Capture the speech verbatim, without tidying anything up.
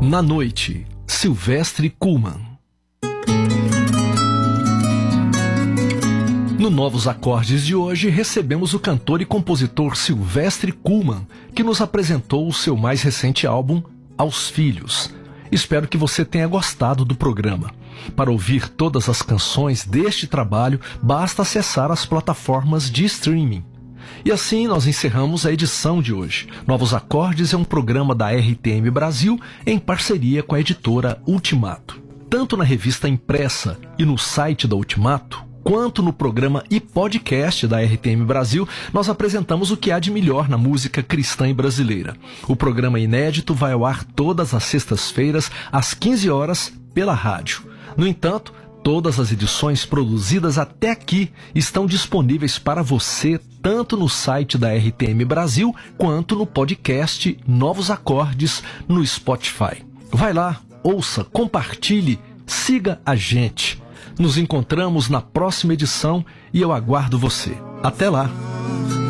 Na Noite, Silvestre Kuhlmann. No Novos Acordes de hoje, recebemos o cantor e compositor Silvestre Kuhlmann, que nos apresentou o seu mais recente álbum, Aos Filhos. Espero que você tenha gostado do programa. Para ouvir todas as canções deste trabalho, basta acessar as plataformas de streaming. E assim nós encerramos a edição de hoje. Novos Acordes é um programa da R T M Brasil em parceria com a editora Ultimato. Tanto na revista impressa e no site da Ultimato, quanto no programa e podcast da R T M Brasil, nós apresentamos o que há de melhor na música cristã e brasileira. O programa inédito vai ao ar todas as sextas-feiras, às quinze horas, pela rádio. No entanto, todas as edições produzidas até aqui estão disponíveis para você tanto no site da R T M Brasil quanto no podcast Novos Acordes no Spotify. Vai lá, ouça, compartilhe, siga a gente. Nos encontramos na próxima edição e eu aguardo você. Até lá!